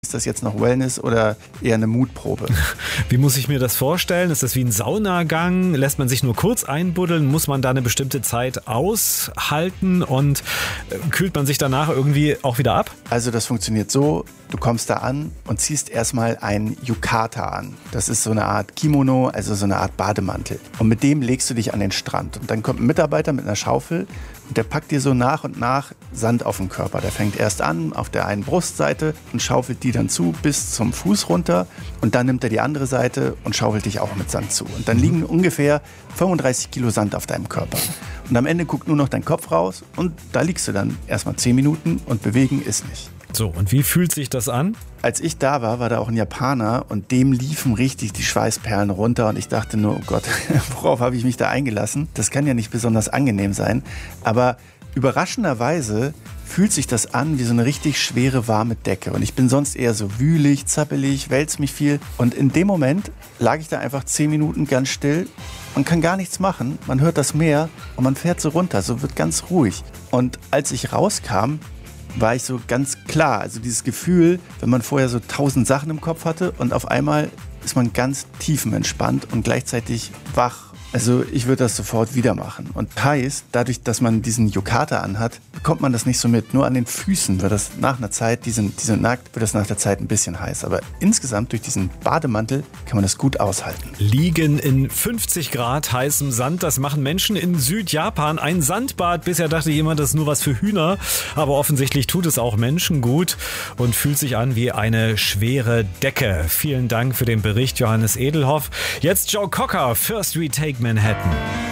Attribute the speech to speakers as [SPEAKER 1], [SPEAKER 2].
[SPEAKER 1] Ist das jetzt noch Wellness oder eher eine Mutprobe?
[SPEAKER 2] Wie muss ich mir das vorstellen? Ist das wie ein Saunagang? Lässt man sich nur kurz einbuddeln? Muss man da eine bestimmte Zeit aushalten und kühlt man sich danach irgendwie auch wieder ab?
[SPEAKER 1] Also das funktioniert so, du kommst da an und ziehst erstmal ein Yukata an. Das ist so eine Art Kimono, also so eine Art Bademantel. Und mit dem legst du dich an den Strand. Und dann kommt ein Mitarbeiter mit einer Schaufel und der packt dir so nach und nach Sand auf den Körper. Der fängt erst an auf der einen Brustseite und schaufelt die dann zu bis zum Fuß runter. Und dann nimmt er die andere Seite und schaufelt dich auch mit Sand zu. Und dann liegen ungefähr 35 Kilo Sand auf deinem Körper. Und am Ende guckt nur noch dein Kopf raus und da liegst du dann erstmal 10 Minuten und bewegen ist nicht.
[SPEAKER 2] So, und wie fühlt sich das an?
[SPEAKER 1] Als ich da war da auch ein Japaner und dem liefen richtig die Schweißperlen runter und ich dachte nur, oh Gott, worauf habe ich mich da eingelassen? Das kann ja nicht besonders angenehm sein, aber überraschenderweise fühlt sich das an wie so eine richtig schwere, warme Decke. Und ich bin sonst eher so wühlig, zappelig, wälz mich viel. Und in dem Moment lag ich da einfach 10 Minuten ganz still. Man kann gar nichts machen, man hört das Meer und man fährt so runter, so wird ganz ruhig. Und als ich rauskam, war ich so ganz klar, also dieses Gefühl, wenn man vorher so 1000 Sachen im Kopf hatte und auf einmal ist man ganz tiefenentspannt und gleichzeitig wach. Also ich würde das sofort wieder machen. Und heißt, dadurch, dass man diesen Yukata anhat, bekommt man das nicht so mit. Nur an den Füßen wird das nach einer Zeit, die sind nackt, wird das nach der Zeit ein bisschen heiß. Aber insgesamt durch diesen Bademantel kann man das gut aushalten.
[SPEAKER 2] Liegen in 50 Grad heißem Sand, das machen Menschen in Südjapan. Ein Sandbad, bisher dachte jemand, das ist nur was für Hühner. Aber offensichtlich tut es auch Menschen gut und fühlt sich an wie eine schwere Decke. Vielen Dank für den Bericht, Johannes Edelhoff. Jetzt Joe Cocker, First We Take Manhattan.